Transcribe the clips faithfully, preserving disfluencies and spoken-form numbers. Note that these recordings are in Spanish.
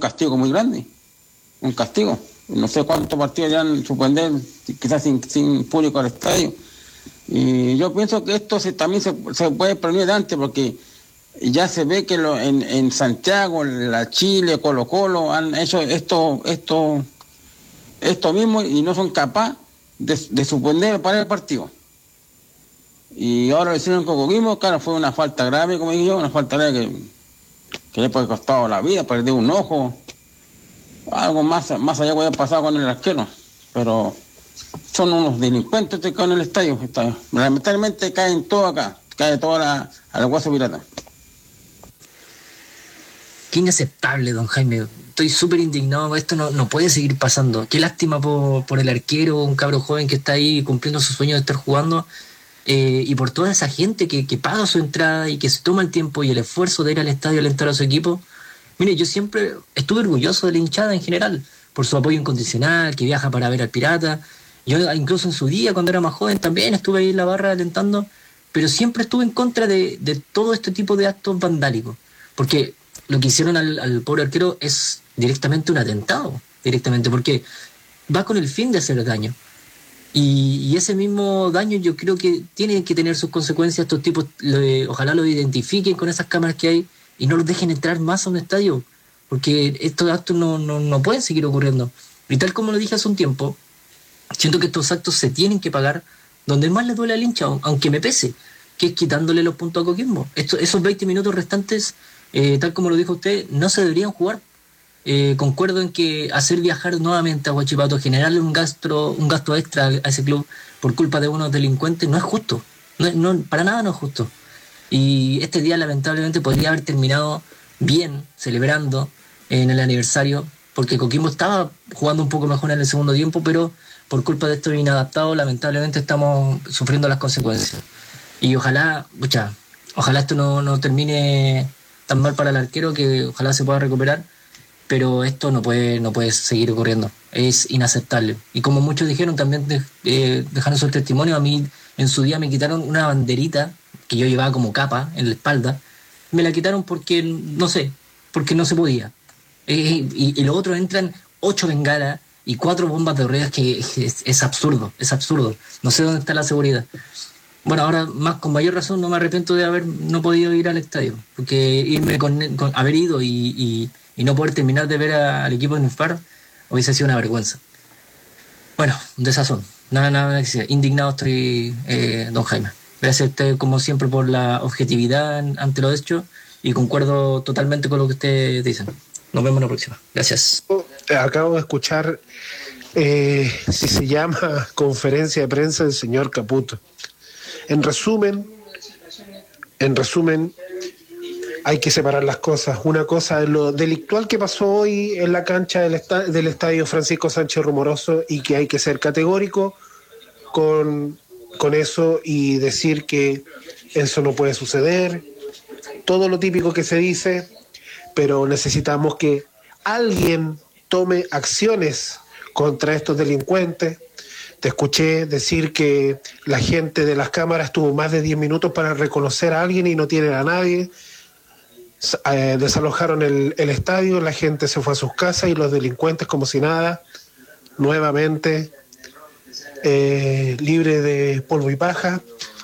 castigo muy grande, un castigo. No sé cuántos partidos ya han suspender, quizás sin, sin público al estadio. Y yo pienso que esto se, también se, se puede prevenir de antes, porque ya se ve que lo, en, en Santiago, la Chile, Colo Colo, han hecho esto, esto, esto mismo y no son capaces de, de suspender para el partido. Y ahora lo hicieron con Coquimbo, claro, fue una falta grave, como digo yo, una falta grave que, que le puede costado la vida, perder un ojo, algo más, más allá puede pasar con el arquero, pero son unos delincuentes que caen en el estadio. estadio. Lamentablemente caen todo acá, cae todo la, al hueso pirata. Qué inaceptable, don Jaime. Estoy súper indignado, esto no, no puede seguir pasando. Qué lástima por, por el arquero, un cabro joven que está ahí cumpliendo su sueño de estar jugando, eh, y por toda esa gente que, que paga su entrada y que se toma el tiempo y el esfuerzo de ir al estadio a alentar a su equipo. Mire, yo siempre estuve orgulloso de la hinchada en general, por su apoyo incondicional, que viaja para ver al Pirata. Yo incluso en su día, cuando era más joven, también estuve ahí en la barra alentando, pero siempre estuve en contra de, de todo este tipo de actos vandálicos, porque lo que hicieron al, al pobre arquero es directamente un atentado, directamente, porque va con el fin de hacer daño. Y, y ese mismo daño yo creo que tiene que tener sus consecuencias. Estos tipos, lo, ojalá lo identifiquen con esas cámaras que hay y no los dejen entrar más a un estadio, porque estos actos no, no, no pueden seguir ocurriendo. Y tal como lo dije hace un tiempo, siento que estos actos se tienen que pagar donde más le duele al hincha, aunque me pese, que es quitándole los puntos a Coquimbo. Esto, esos veinte minutos restantes, eh, tal como lo dijo usted, no se deberían jugar. Eh, concuerdo en que hacer viajar nuevamente a Huachipato, generarle un gasto, un gasto extra a ese club por culpa de unos delincuentes, no es justo. No, no, para nada no es justo. Y este día lamentablemente podría haber terminado bien, celebrando en el aniversario, porque Coquimbo estaba jugando un poco mejor en el segundo tiempo, pero por culpa de estos inadaptados lamentablemente estamos sufriendo las consecuencias. Y ojalá, pucha, ojalá esto no, no termine tan mal para el arquero, que ojalá se pueda recuperar, pero esto no puede, no puede seguir ocurriendo, es inaceptable. Y como muchos dijeron, también de, eh, dejaron su testimonio, a mí en su día me quitaron una banderita que yo llevaba como capa en la espalda, me la quitaron porque, no sé, porque no se podía. Eh, y, y los otros entran ocho bengalas y cuatro bombas de ruedas, que es, es absurdo, es absurdo. No sé dónde está la seguridad. Bueno, ahora más con mayor razón no me arrepiento de haber no podido ir al estadio, porque irme con, con haber ido y, y, y no poder terminar de ver a, al equipo de Nufar hubiese sido una vergüenza. Bueno, desazón, nada, nada que decir. Indignado estoy, eh, don Jaime. Gracias a usted, como siempre, por la objetividad ante los hechos, y concuerdo totalmente con lo que ustedes dicen. Nos vemos la próxima. Gracias. Acabo de escuchar, eh, si se llama conferencia de prensa del señor Caputo. En resumen, en resumen, hay que separar las cosas. Una cosa es lo delictual que pasó hoy en la cancha del, esta- del estadio Francisco Sánchez Rumoroso, y que hay que ser categórico con, con eso y decir que eso no puede suceder. Todo lo típico que se dice, pero necesitamos que alguien tome acciones contra estos delincuentes. Te escuché decir que la gente de las cámaras tuvo más de diez minutos para reconocer a alguien y no tienen a nadie. Eh, desalojaron el, el estadio, la gente se fue a sus casas y los delincuentes, como si nada, nuevamente eh, libre de polvo y paja.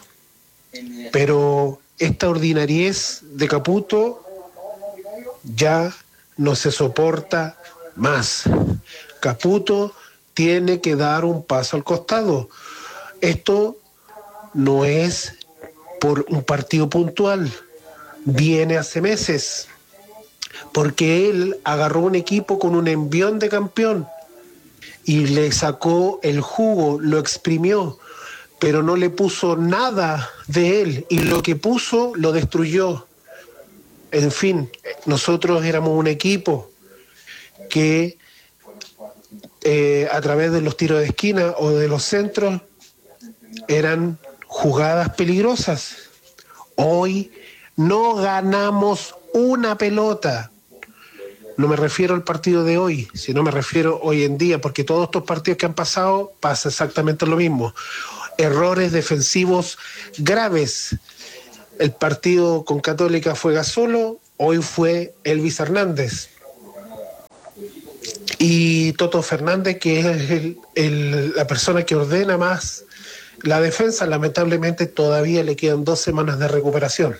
Pero esta ordinariez de Caputo ya no se soporta más. Caputo tiene que dar un paso al costado. Esto no es por un partido puntual, viene hace meses, porque él agarró un equipo con un envión de campeón y le sacó el jugo, lo exprimió, pero no le puso nada de él, y lo que puso lo destruyó. En fin, nosotros éramos un equipo que eh, a través de los tiros de esquina o de los centros eran jugadas peligrosas. Hoy no ganamos una pelota. No me refiero al partido de hoy, sino me refiero hoy en día, porque todos estos partidos que han pasado pasa exactamente lo mismo. Errores defensivos graves. El partido con Católica fue Gasolo, hoy fue Elvis Hernández. y Toto Fernández, que es el, el, la persona que ordena más la defensa. Lamentablemente todavía le quedan dos semanas de recuperación.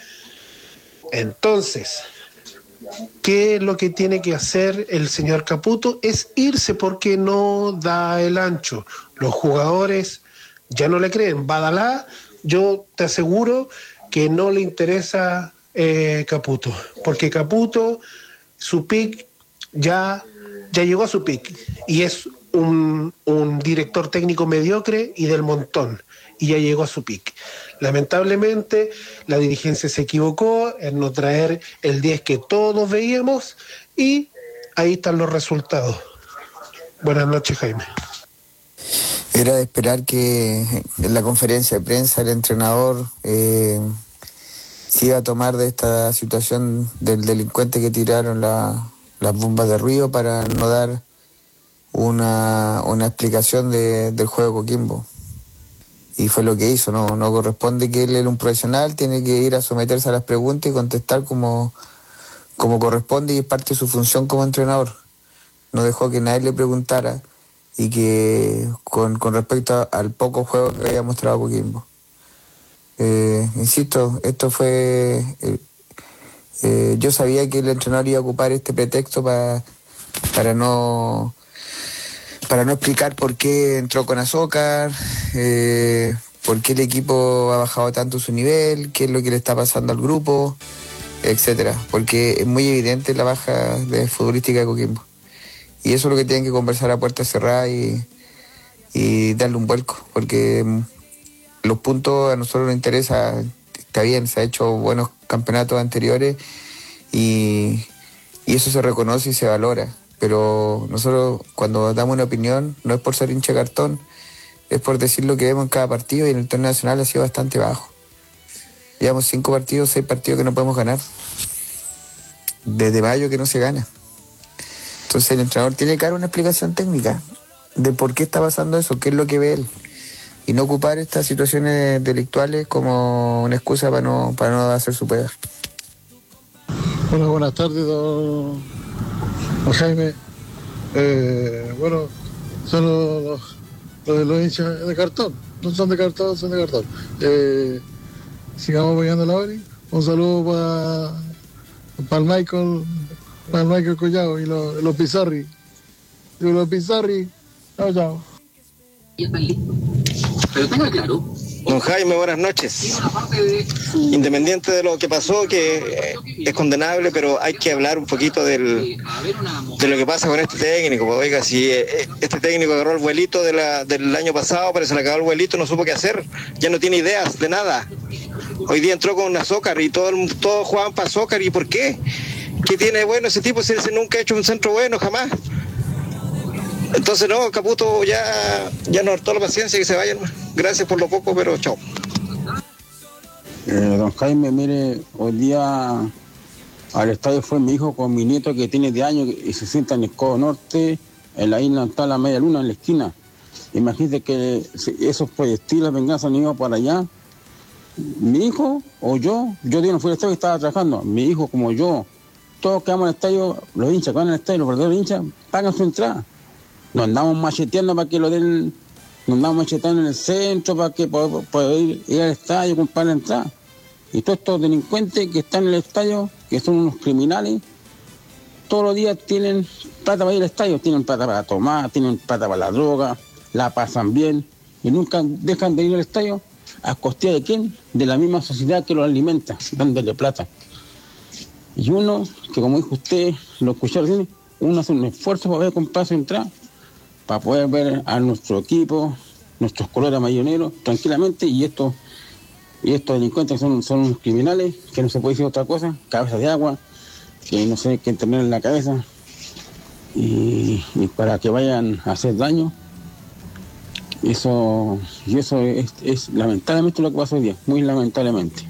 Entonces, ¿qué es lo que tiene que hacer el señor Caputo? Es irse, porque no da el ancho. Los jugadores ya no le creen. Badalá, yo te aseguro que no le interesa eh, Caputo, porque Caputo, su pick ya, ya llegó a su pick, y es un, un director técnico mediocre y del montón, y ya llegó a su pick. Lamentablemente la dirigencia se equivocó en no traer el diez que todos veíamos, y ahí están los resultados. Buenas noches, Jaime. Era de esperar que en la conferencia de prensa el entrenador eh, se iba a tomar de esta situación del delincuente que tiraron la, las bombas de ruido para no dar una, una explicación de, del juego Coquimbo. Y fue lo que hizo. No, no corresponde que él es un profesional, tiene que ir a someterse a las preguntas y contestar como, como corresponde, y es parte de su función como entrenador. No dejó que nadie le preguntara, y que con, con respecto a, al poco juego que había mostrado Coquimbo. Eh, insisto, esto fue... Eh, eh, yo sabía que el entrenador iba a ocupar este pretexto para, para no... para no explicar por qué entró con Azócar, eh, por qué el equipo ha bajado tanto su nivel, qué es lo que le está pasando al grupo, etcétera. Porque es muy evidente la baja de futbolística de Coquimbo. Y eso es lo que tienen que conversar a puerta cerrada y, y darle un vuelco, porque los puntos a nosotros nos interesa. Está bien, se ha hecho buenos campeonatos anteriores y, y eso se reconoce y se valora. Pero nosotros cuando damos una opinión no es por ser hincha de cartón, es por decir lo que vemos en cada partido, y en el torneo nacional ha sido bastante bajo. Llevamos cinco partidos, seis partidos que no podemos ganar. Desde mayo que no se gana. Entonces el entrenador tiene que dar una explicación técnica de por qué está pasando eso, qué es lo que ve él, y no ocupar estas situaciones delictuales como una excusa para no, para no hacer su pega. Bueno, buenas tardes, don, don Jaime. Eh, bueno, son los, los, los de los hinchas de cartón, no son de cartón, son de cartón. Eh, sigamos apoyando a la Ori. Un saludo para pa el Michael, para el Michael Collado y los, los Pizarri. Y los Pizarri, chao, chao. Pero tenga claro. Don Jaime, buenas noches. Independiente de lo que pasó, que es condenable, pero hay que hablar un poquito del, de lo que pasa con este técnico. Oiga, si este técnico agarró el vuelito de la, del año pasado, pero se le acabó el vuelito, no supo qué hacer, ya no tiene ideas de nada. Hoy día entró con Azócar y todos todo jugaban para Azócar. ¿Y por qué? ¿Qué tiene de bueno ese tipo si ese nunca ha hecho un centro bueno, jamás? Entonces no, Caputo ya, ya nos hartó la paciencia, que se vayan. Gracias por lo poco, pero chao. Eh, don Jaime, mire, hoy día al estadio fue mi hijo con mi nieto que tiene diez años y se sienta en el Codo Norte, en la isla está la media luna, en la esquina. Imagínate que esos proyectiles venganza han ido para allá. Mi hijo o yo, yo no fui al estadio y estaba trabajando, mi hijo como yo, todos que vamos al estadio, los hinchas que van al estadio, los verdaderos hinchas, pagan su entrada. Nos andamos macheteando para que lo den, nos andamos macheteando en el centro para que poder, poder ir, ir al estadio, comprar la entrada. Y todos estos delincuentes que están en el estadio, que son unos criminales, todos los días tienen plata para ir al estadio, tienen plata para tomar, tienen plata para la droga, la pasan bien y nunca dejan de ir al estadio. ¿A costilla de quién? De la misma sociedad que los alimenta, dándole plata. Y uno, que como dijo usted, lo escuché recién, uno hace un esfuerzo para poder comprar su entrada, para poder ver a nuestro equipo, nuestros colores amarilloneros, tranquilamente, y estos, y estos delincuentes son, son unos criminales, que no se puede decir otra cosa, cabeza de agua, que no sé qué tener en la cabeza, y, y para que vayan a hacer daño. Eso, y eso es, es lamentablemente lo que pasa hoy día, muy lamentablemente.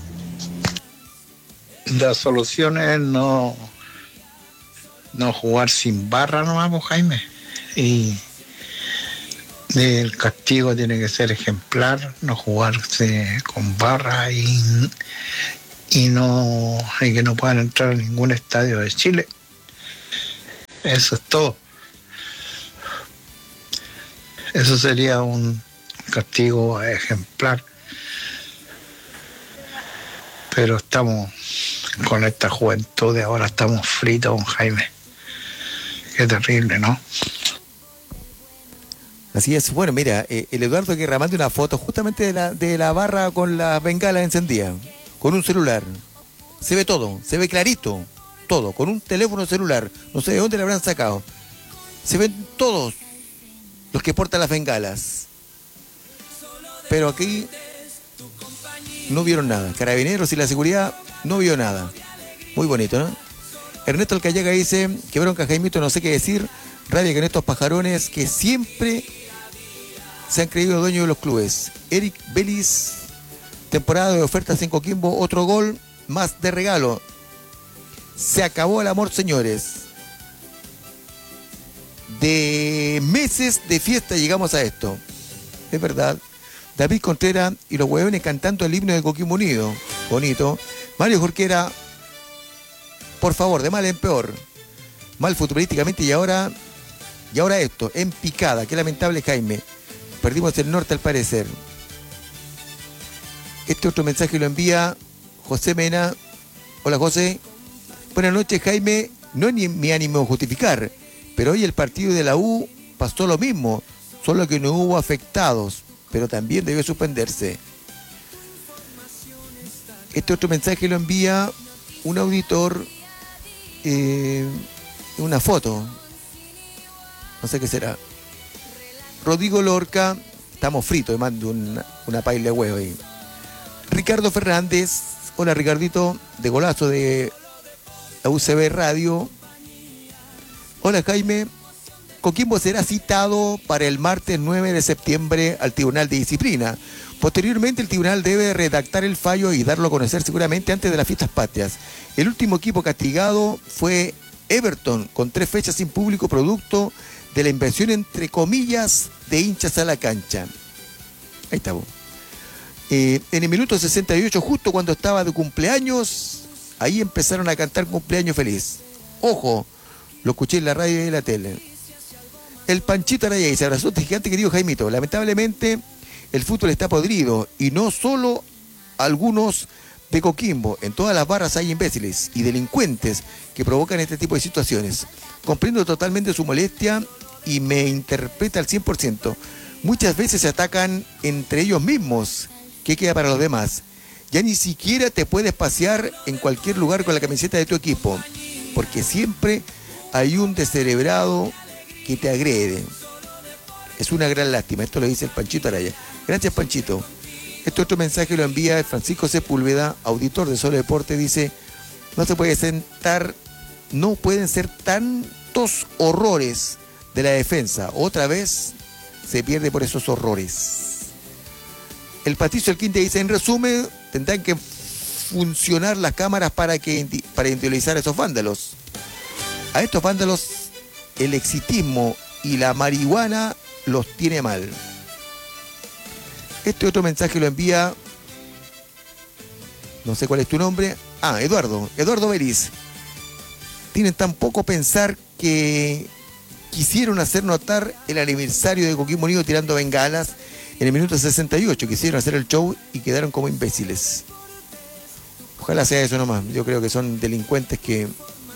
La solución es no, no jugar sin barra nomás, pues, Jaime. Y el castigo tiene que ser ejemplar, no jugarse con barra y, y no y que no puedan entrar a ningún estadio de Chile. Eso es todo. Eso sería un castigo ejemplar. Pero estamos con esta juventud de ahora, estamos fritos, don Jaime. Qué terrible, ¿no? Así es. Bueno, mira, eh, el Eduardo Guerra manda una foto justamente de la, de la barra con las bengalas encendidas, con un celular. Se ve todo, se ve clarito, todo, con un teléfono celular. No sé de dónde le habrán sacado. Se ven todos los que portan las bengalas. Pero aquí no vieron nada. Carabineros y la seguridad no vio nada. Muy bonito, ¿no? Ernesto Alcayaga dice, que bronca Jaimito, no sé qué decir. Rabia con estos pajarones que siempre se han creído dueños de los clubes. Eric Belis, temporada de ofertas en Coquimbo, otro gol más de regalo. Se acabó el amor, señores. De meses de fiesta llegamos a esto. Es verdad. David Contreras y los huevones cantando el himno de Coquimbo Unido. Bonito. Mario Jorquera, por favor, de mal en peor. Mal futbolísticamente y ahora, y ahora esto, en picada. Qué lamentable, Jaime. Perdimos el norte al parecer. Este otro mensaje lo envía José Mena. Hola, José. Buenas noches, Jaime. No es ni mi ánimo justificar, pero hoy el partido de la U pasó lo mismo, solo que no hubo afectados, pero también debió suspenderse. Este otro mensaje lo envía un auditor, eh, una foto, no sé qué será. Rodrigo Lorca, estamos fritos, mando una, una paila de huevo ahí. Ricardo Fernández, hola Ricardito, de golazo de la U C B Radio. Hola Jaime, Coquimbo será citado para el martes nueve de septiembre al Tribunal de Disciplina. Posteriormente el tribunal debe redactar el fallo y darlo a conocer seguramente antes de las fiestas patrias. El último equipo castigado fue Everton, con tres fechas sin público producto de la inversión entre comillas de hinchas a la cancha. Ahí está. Eh, en el minuto sesenta y ocho, justo cuando estaba de cumpleaños, ahí empezaron a cantar cumpleaños feliz. Ojo, lo escuché en la radio y en la tele. El Panchito Araya dice, abrazote gigante querido Jaimito. Lamentablemente el fútbol está podrido y no solo algunos de Coquimbo. En todas las barras hay imbéciles y delincuentes que provocan este tipo de situaciones. Comprendo totalmente su molestia y me interpreta al cien por ciento. Muchas veces se atacan entre ellos mismos. ¿Qué queda para los demás? Ya ni siquiera te puedes pasear en cualquier lugar con la camiseta de tu equipo, porque siempre hay un descerebrado que te agrede. Es una gran lástima. Esto lo dice el Panchito Araya. Gracias, Panchito. Este otro mensaje lo envía Francisco Sepúlveda, auditor de Solo Deporte. Dice, no se puede sentar, no pueden ser tantos horrores de la defensa. Otra vez se pierde por esos horrores. El Patricio El Quinte dice, en resumen, tendrán que funcionar las cámaras para, que, para individualizar a esos vándalos. A estos vándalos el exitismo y la marihuana los tiene mal. Este otro mensaje lo envía, no sé cuál es tu nombre, ah, Eduardo, Eduardo Beris. Tienen tan poco pensar que quisieron hacer notar el aniversario de Coquimbo Unido tirando bengalas en el minuto sesenta y ocho, quisieron hacer el show y quedaron como imbéciles. Ojalá sea eso nomás, yo creo que son delincuentes que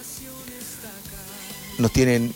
nos tienen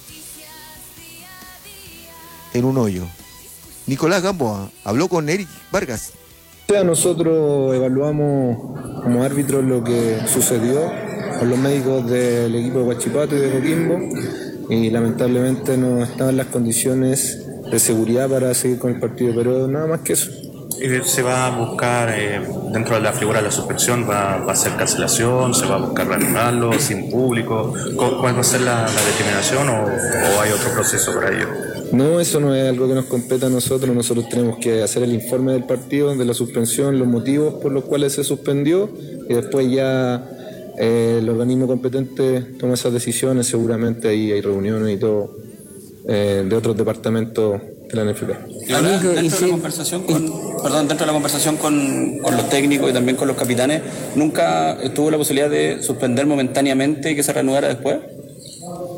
en un hoyo. Nicolás Gamboa habló con Eric Vargas. Nosotros evaluamos como árbitros lo que sucedió con los médicos del equipo de Huachipato y de Coquimbo y lamentablemente no estaban las condiciones de seguridad para seguir con el partido, pero nada más que eso. Se va a buscar, eh, dentro de la figura de la suspensión, va, va a ser cancelación, se va a buscar reanudarlo sin público. ¿Cuál va a ser la, la determinación o, o hay otro proceso para ello? No, eso no es algo que nos compete a nosotros. Nosotros tenemos que hacer el informe del partido, de la suspensión, los motivos por los cuales se suspendió y después ya eh, el organismo competente toma esas decisiones. Seguramente ahí hay reuniones y todo eh, de otros departamentos de la N F P. Y ahora, dentro de la conversación con, perdón, dentro de la conversación con, con los técnicos y también con los capitanes, ¿nunca estuvo la posibilidad de suspender momentáneamente y que se reanudara después?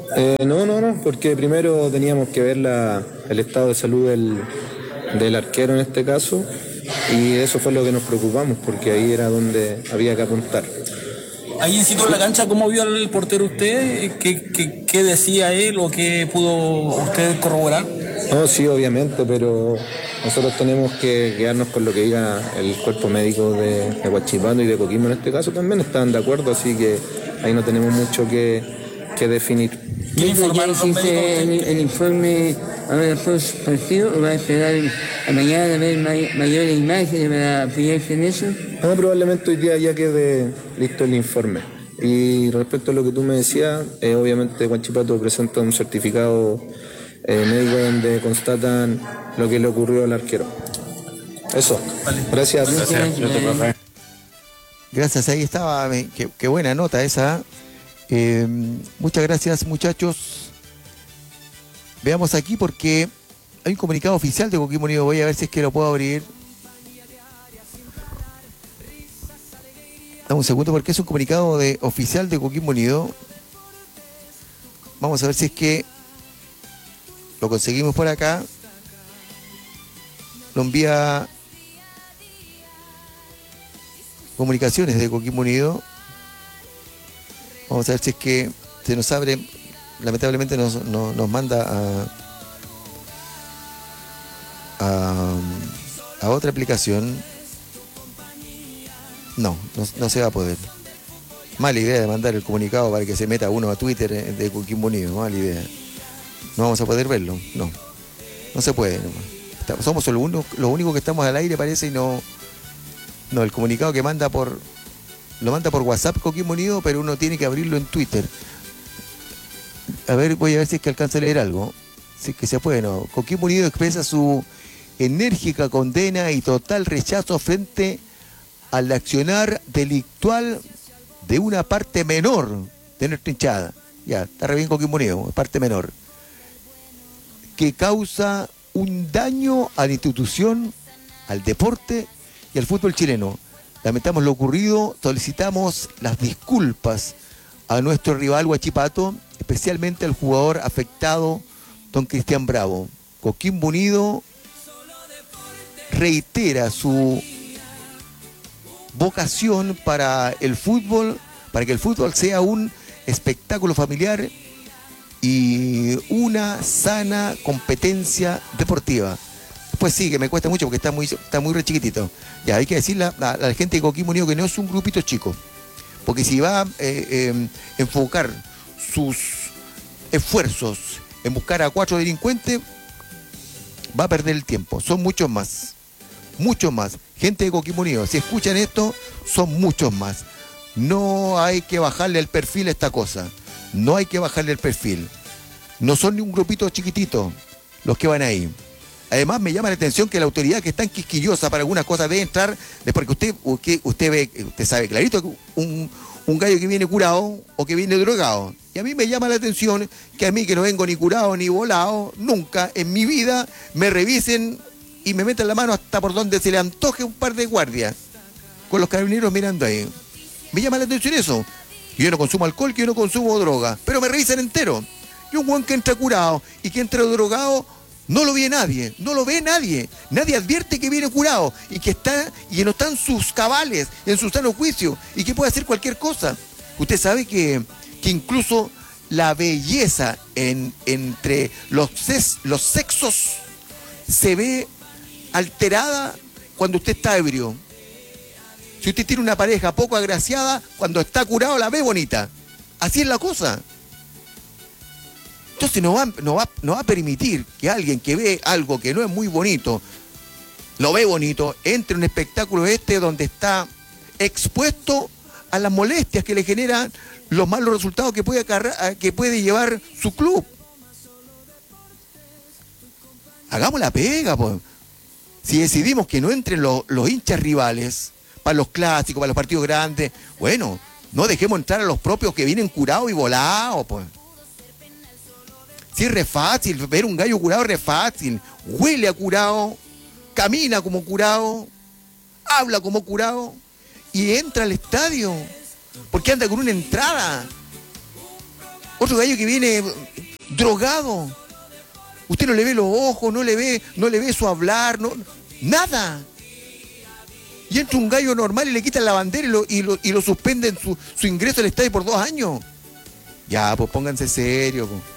Eh, no, no, no, porque primero teníamos que ver la, el estado de salud del, del arquero en este caso, y eso fue lo que nos preocupamos, porque ahí era donde había que apuntar. Ahí en sitio en la cancha, ¿cómo vio al portero usted? ¿Qué, qué, qué decía él o qué pudo usted corroborar? No, sí, obviamente, pero nosotros tenemos que quedarnos con lo que diga el cuerpo médico de, de Huachipato y de Coquimbo en este caso también están de acuerdo, así que ahí no tenemos mucho que, que definir. ¿Ya hiciste el, el informe ahora post partido o va a esperar a mañana a ver may, mayores imágenes para apoyarse en eso? No, probablemente hoy día ya quede listo el informe. Y respecto a lo que tú me decías, eh, obviamente Huachipato presenta un certificado eh, médico donde constatan lo que le ocurrió al arquero. Eso. Vale. Gracias. Gracias. Gracias. Gracias, ahí estaba. Qué, qué buena nota esa. Eh, muchas gracias, muchachos. Veamos aquí porque hay un comunicado oficial de Coquimbo Unido. Voy a ver si es que lo puedo abrir. Dame un segundo porque es un comunicado de, oficial de Coquimbo Unido. Vamos a ver si es que lo conseguimos por acá. Lo envía Comunicaciones de Coquimbo Unido. Vamos a ver si es que se nos abre. Lamentablemente nos, nos, nos manda a, a, a otra aplicación. No, no, no se va a poder. Mala idea de mandar el comunicado para que se meta uno a Twitter de Coquimbo Unido. Mala idea. No vamos a poder verlo. No. No se puede. No. Somos los únicos lo único que estamos al aire, parece, y no. No, el comunicado que manda por. Lo manda por WhatsApp Coquimbo Unido, pero uno tiene que abrirlo en Twitter. A ver, voy a ver si es que alcanza a leer algo. Si es que se puede, ¿no? Coquimbo Unido expresa su enérgica condena y total rechazo frente al accionar delictual de una parte menor de nuestra hinchada. Ya, está re bien Coquimbo Unido, parte menor. Que causa un daño a la institución, al deporte y al fútbol chileno. Lamentamos lo ocurrido, solicitamos las disculpas a nuestro rival Huachipato, especialmente al jugador afectado, don Cristian Bravo. Coquimbo Unido reitera su vocación para el fútbol, para que el fútbol sea un espectáculo familiar y una sana competencia deportiva. Pues sí, que me cuesta mucho porque está muy, está muy re chiquitito. Ya, hay que decirle a, a la gente de Coquimbo Unido que no es un grupito chico. Porque si va a eh, eh, enfocar sus esfuerzos en buscar a cuatro delincuentes, va a perder el tiempo. Son muchos más. Muchos más. Gente de Coquimbo Unido, si escuchan esto, son muchos más. No hay que bajarle el perfil a esta cosa. No hay que bajarle el perfil. No son ni un grupito chiquitito los que van ahí. Además me llama la atención que la autoridad que es tan quisquillosa para algunas cosas debe entrar, porque usted, usted, usted ve, usted sabe clarito que un, un gallo que viene curado o que viene drogado. Y a mí me llama la atención que a mí que no vengo ni curado ni volado, nunca en mi vida me revisen y me metan la mano hasta por donde se le antoje un par de guardias, con los carabineros mirando ahí. Me llama la atención eso. Yo no consumo alcohol, que yo no consumo droga, pero me revisan entero. Y un guan que entra curado y que entra drogado, no lo ve nadie, no lo ve nadie. Nadie advierte que viene curado y que está y que no está en sus cabales, en su sano juicio y que puede hacer cualquier cosa. Usted sabe que, que incluso la belleza en, entre los, ses, los sexos se ve alterada cuando usted está ebrio. Si usted tiene una pareja poco agraciada, cuando está curado la ve bonita. Así es la cosa. Entonces no va, no, va, no va a permitir que alguien que ve algo que no es muy bonito, lo ve bonito, entre en un espectáculo este donde está expuesto a las molestias que le generan los malos resultados que puede, que puede llevar su club. Hagamos la pega, pues. Si decidimos que no entren los, los hinchas rivales para los clásicos, para los partidos grandes, bueno, no dejemos entrar a los propios que vienen curados y volados, pues. Si es re fácil, ver un gallo curado es re fácil. Huele a curado, camina como curado, habla como curado y entra al estadio. Porque anda con una entrada. Otro gallo que viene drogado. Usted no le ve los ojos, no le ve, no le ve su hablar, no, nada. Y entra un gallo normal y le quitan la bandera y lo, y lo, y lo suspenden su, su ingreso al estadio por dos años. Ya, pues pónganse serios, pues.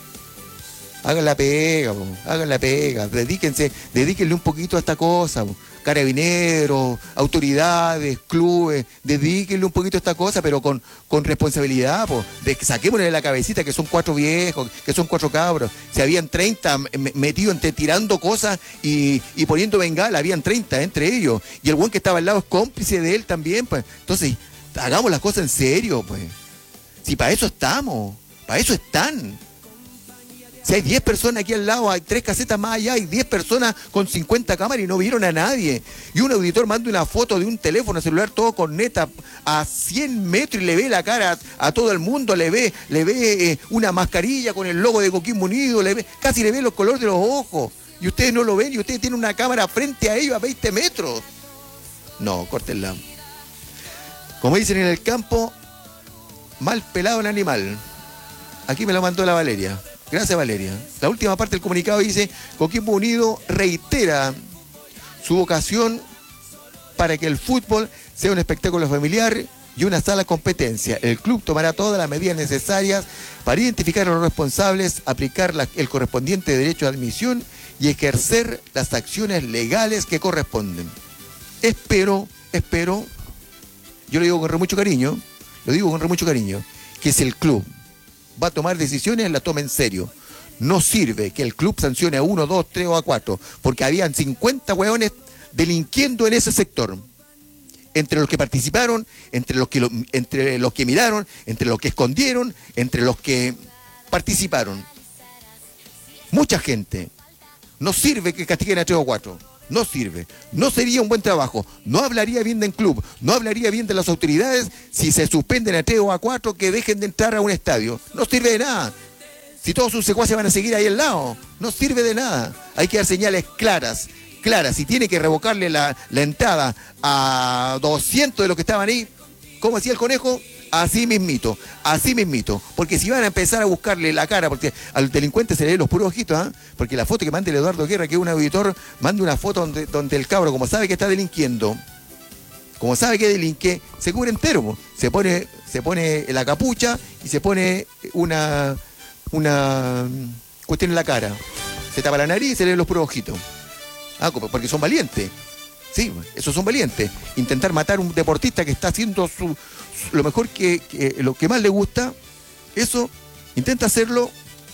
Hagan la pega, po. Hagan la pega, dedíquense, dedíquenle un poquito a esta cosa, po. Carabineros, autoridades, clubes, dedíquenle un poquito a esta cosa, pero con, con responsabilidad, po. De, saquémosle de la cabecita que son cuatro viejos, que son cuatro cabros. Si habían treinta metidos entre tirando cosas y, y poniendo bengala, habían treinta entre ellos. Y el buen que estaba al lado es cómplice de él también, pues. Entonces, hagamos las cosas en serio, pues. Si para eso estamos, para eso están. Si hay diez personas aquí al lado, hay tres casetas más allá, hay diez personas con cincuenta cámaras y no vieron a nadie. Y un auditor manda una foto de un teléfono celular todo con neta a cien metros y le ve la cara a, a todo el mundo, le ve, le ve eh, una mascarilla con el logo de Coquimbo Unido, le ve, casi le ve los colores de los ojos. Y ustedes no lo ven y ustedes tienen una cámara frente a ellos a veinte metros. No, córtenla. Como dicen en el campo, mal pelado el animal. Aquí me lo mandó la Valeria. Gracias, Valeria. La última parte del comunicado dice: Coquimbo Unido reitera su vocación para que el fútbol sea un espectáculo familiar y una sana competencia. El club tomará todas las medidas necesarias para identificar a los responsables, aplicar la, el correspondiente derecho de admisión y ejercer las acciones legales que corresponden. Espero, espero, yo lo digo con mucho cariño, lo digo con mucho cariño, que si el club va a tomar decisiones, la toma en serio. No sirve que el club sancione a uno, dos, tres o a cuatro, porque habían cincuenta hueones delinquiendo en ese sector. Entre los que participaron, entre los que, lo, entre los que miraron, entre los que escondieron, entre los que participaron. Mucha gente. No sirve que castiguen a tres o cuatro. No sirve. No sería un buen trabajo. No hablaría bien del club. No hablaría bien de las autoridades si se suspenden a tres o a cuatro que dejen de entrar a un estadio. No sirve de nada. Si todos sus secuaces van a seguir ahí al lado, no sirve de nada. Hay que dar señales claras, claras. Si tiene que revocarle la, la entrada a doscientos de los que estaban ahí, como decía el conejo, así mismito, así mismito. Porque si van a empezar a buscarle la cara, porque al delincuente se le ven los puros ojitos, ¿eh? Porque la foto que manda el Eduardo Guerra, que es un auditor, manda una foto donde, donde el cabro, como sabe que está delinquiendo, como sabe que delinque, se cubre entero. Se pone, se pone la capucha y se pone una, una cuestión en la cara. Se tapa la nariz y se le ven los puros ojitos. Ah, porque son valientes. Sí, esos son valientes. Intentar matar a un deportista que está haciendo su, su, lo mejor que, que lo que más le gusta, eso, intenta hacerlo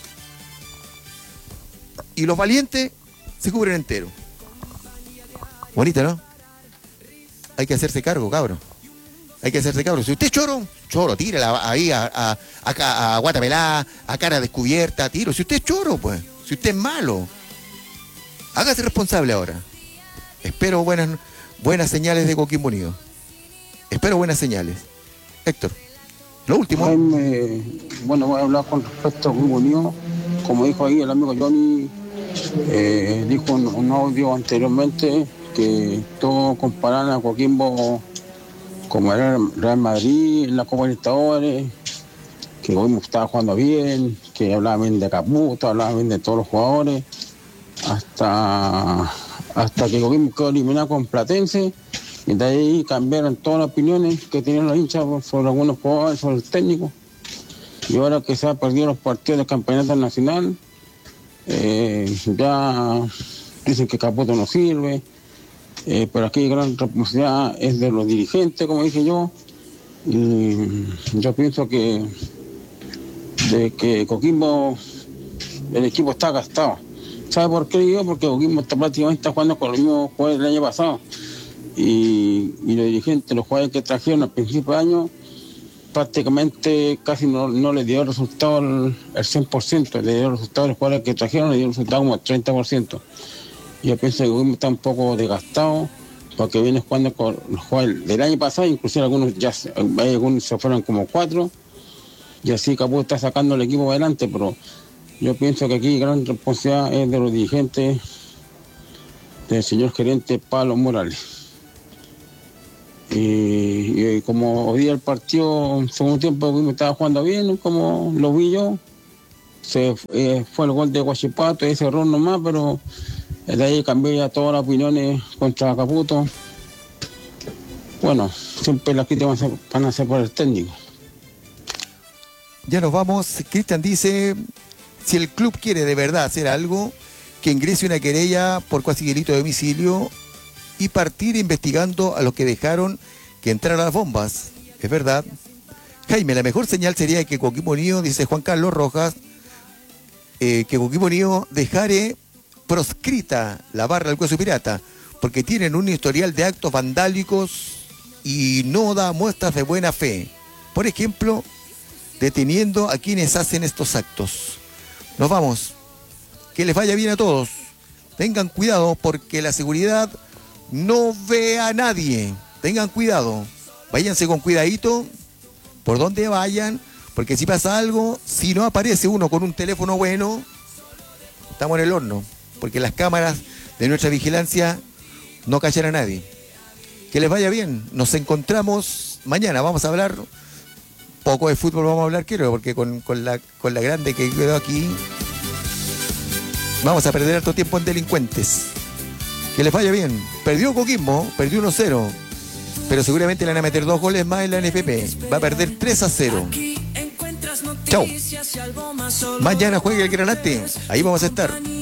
y los valientes se cubren entero. Bonita, ¿no? Hay que hacerse cargo, cabrón. Hay que hacerse cargo. Si usted es choro, choro, tírala ahí a, a, a, a guata pelada, a cara descubierta, tiro. Si usted es choro, pues. Si usted es malo, hágase responsable ahora. Espero buenas, buenas señales de Coquimbo Unido. Espero buenas señales. Héctor, lo último. Jaime, bueno, voy a hablar con respecto a Coquimbo Unido. Como dijo ahí el amigo Johnny, eh, dijo un, un audio anteriormente que todos comparan a Coquimbo como era el Real Madrid en la Copa Libertadores, que Coquimbo estaba jugando bien, que hablaba bien de Caputo, hablaba bien de todos los jugadores, hasta... hasta que Coquimbo quedó eliminado con Platense, y de ahí cambiaron todas las opiniones que tenían los hinchas sobre algunos jugadores, sobre el técnico. Y ahora que se han perdido los partidos del campeonato nacional, eh, ya dicen que Caputo no sirve, eh, pero aquí gran responsabilidad es de los dirigentes, como dije yo, y yo pienso que de que Coquimbo, el equipo está gastado. ¿Sabe por qué digo? Porque Coquimbo está prácticamente está jugando con los mismos jugadores del año pasado. Y, y los dirigentes, los jugadores que trajeron al principio de año, prácticamente casi no, no les dio resultado el, el cien por ciento. Le dio resultado a los jugadores que trajeron, le dio resultado como el treinta por ciento. Yo pienso que Coquimbo está un poco desgastado, porque viene jugando con los jugadores del año pasado, inclusive algunos ya hay algunos se fueron como cuatro, y así Caputo está sacando el equipo adelante, pero yo pienso que aquí gran responsabilidad es de los dirigentes, del señor gerente Pablo Morales. Y, y como hoy día el partido, en segundo tiempo, me estaba jugando bien, como lo vi yo. Se, eh, fue el gol de Huachipato, ese error nomás, pero de ahí cambié ya todas las opiniones contra Caputo. Bueno, siempre las críticas van a ser, van a ser por el técnico. Ya nos vamos. Cristian dice, si el club quiere de verdad hacer algo, que ingrese una querella por cuasi delito de domicilio y partir investigando a los que dejaron que entraran las bombas. Es verdad. Jaime, la mejor señal sería que Coquimbo Unido, dice Juan Carlos Rojas, eh, que Coquimbo Unido dejare proscrita la barra del Hueso Pirata, porque tienen un historial de actos vandálicos y no da muestras de buena fe. Por ejemplo, deteniendo a quienes hacen estos actos. Nos vamos. Que les vaya bien a todos. Tengan cuidado porque la seguridad no ve a nadie. Tengan cuidado. Váyanse con cuidadito por donde vayan, porque si pasa algo, si no aparece uno con un teléfono bueno, estamos en el horno, porque las cámaras de nuestra vigilancia no callan a nadie. Que les vaya bien. Nos encontramos mañana. Vamos a hablar poco de fútbol, vamos a hablar, quiero, porque con, con, la, con la grande que quedó aquí, vamos a perder harto tiempo en delincuentes. Que les vaya bien. Perdió Coquimbo, perdió uno cero, pero seguramente le van a meter dos goles más en la N F P. Va a perder tres a cero. Chau. Mañana juegue el Granate. Ahí vamos a estar.